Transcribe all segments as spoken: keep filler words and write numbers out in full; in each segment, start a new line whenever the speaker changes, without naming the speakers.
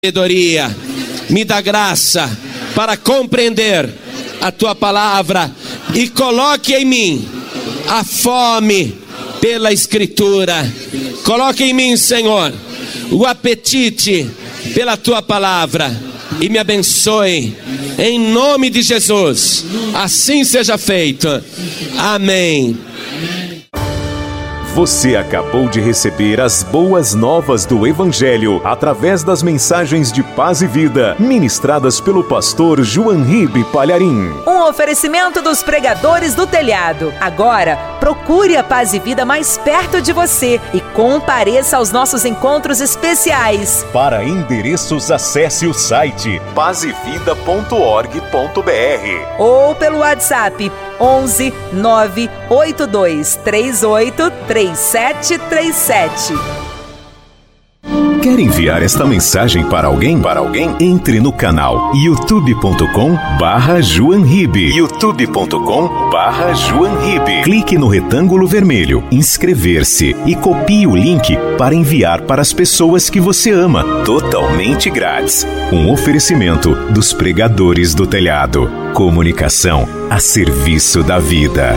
sabedoria, me dá graça para compreender a tua palavra e coloque em mim a fome pela escritura. Coloque em mim, Senhor, o apetite pela tua palavra e me abençoe em nome de Jesus. Assim seja feito. Amém.
Você acabou de receber as boas novas do Evangelho através das mensagens de paz e vida ministradas pelo pastor João Ribe Palharim.
Um oferecimento dos pregadores do telhado. Agora, procure a Paz e Vida mais perto de você e compareça aos nossos encontros especiais.
Para endereços, acesse o site paz e vida ponto org ponto br
ou pelo WhatsApp onze nove oito dois três oito três sete três sete.
Quer enviar esta mensagem para alguém? Para alguém? Entre no canal youtube ponto com barra João Ribe. youtube ponto com barra João Ribe. Clique no retângulo vermelho, inscrever-se e copie o link para enviar para as pessoas que você ama, totalmente grátis. Um oferecimento dos pregadores do telhado. Comunicação a serviço da vida.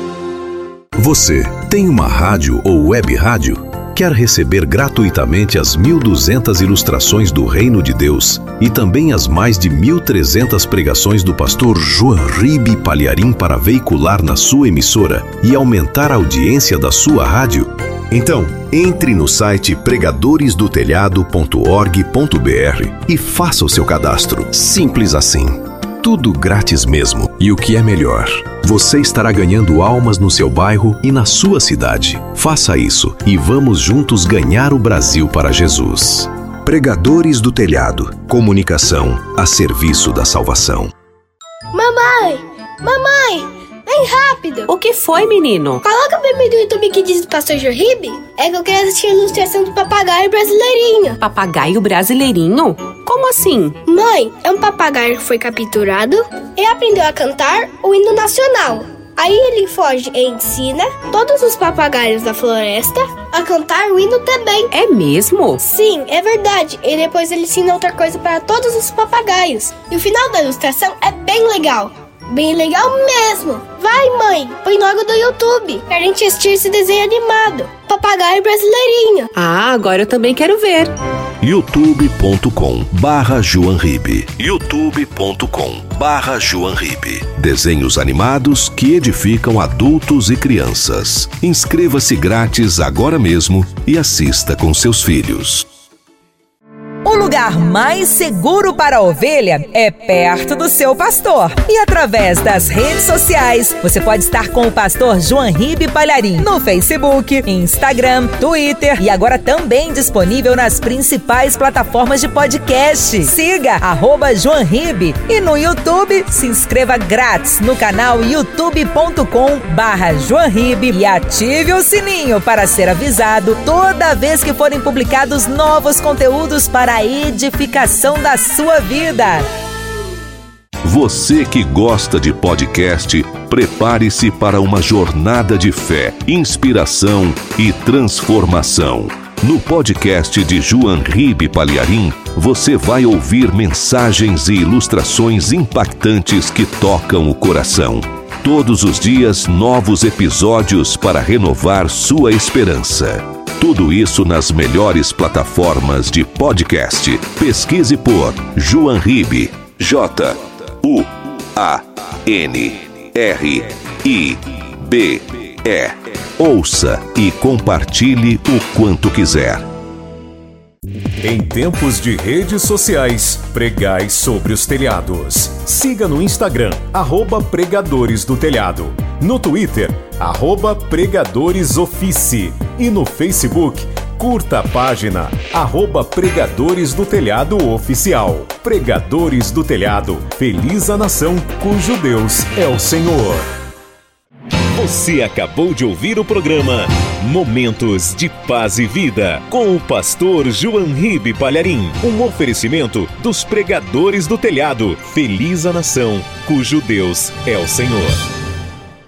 Você tem uma rádio ou web rádio? Quer receber gratuitamente as mil e duzentas ilustrações do Reino de Deus e também as mais de mil e trezentas pregações do pastor João Ribe Palharim para veicular na sua emissora e aumentar a audiência da sua rádio? Então, entre no site pregadores do telhado ponto org ponto br e faça o seu cadastro. Simples assim. Tudo grátis mesmo. E o que é melhor, você estará ganhando almas no seu bairro e na sua cidade. Faça isso e vamos juntos ganhar o Brasil para Jesus. Pregadores do Telhado. Comunicação a serviço da salvação.
Mamãe! Mamãe! Vem rápido!
O que foi, menino?
Coloca o meme do YouTube que diz Pastor João Ribe. É que eu quero assistir a ilustração do papagaio brasileirinho.
Papagaio brasileirinho? Como assim?
Mãe, é um papagaio que foi capturado e aprendeu a cantar o hino nacional. Aí ele foge e ensina todos os papagaios da floresta a cantar o hino também.
É mesmo?
Sim, é verdade. E depois ele ensina outra coisa para todos os papagaios. E o final da ilustração é bem legal. Bem legal mesmo. Vai, mãe, põe logo do YouTube pra gente assistir esse desenho animado. Papagaio brasileirinho.
Ah, agora eu também quero ver.
youtube ponto com barra João Ribe. youtube ponto com barra João Ribe. Desenhos animados que edificam adultos e crianças. Inscreva-se grátis agora mesmo e assista com seus filhos.
O lugar mais seguro para a ovelha é perto do seu pastor. E através das redes sociais, você pode estar com o pastor João Ribe Palharim no Facebook, Instagram, Twitter e agora também disponível nas principais plataformas de podcast. Siga arroba João Ribe e no YouTube se inscreva grátis no canal youtube ponto com barra João Ribe e ative o sininho para ser avisado toda vez que forem publicados novos conteúdos para a edificação da sua vida.
Você que gosta de podcast, prepare-se para uma jornada de fé, inspiração e transformação. No podcast de João Ribe Palharim, você vai ouvir mensagens e ilustrações impactantes que tocam o coração. Todos os dias, novos episódios para renovar sua esperança. Tudo isso nas melhores plataformas de podcast. Pesquise por João Ribe. J U A N R I B E. Ouça e compartilhe o quanto quiser.
Em tempos de redes sociais, pregai sobre os telhados. Siga no Instagram, arroba Pregadores do Telhado. No Twitter, arroba PregadoresOffice. E no Facebook, curta a página, arroba Pregadores do Telhado Oficial. Pregadores do Telhado, feliz a nação cujo Deus é o Senhor. Você acabou de ouvir o programa Momentos de Paz e Vida com o pastor João Ribe Palharim. Um oferecimento dos Pregadores do Telhado. Feliz a nação cujo Deus é o Senhor.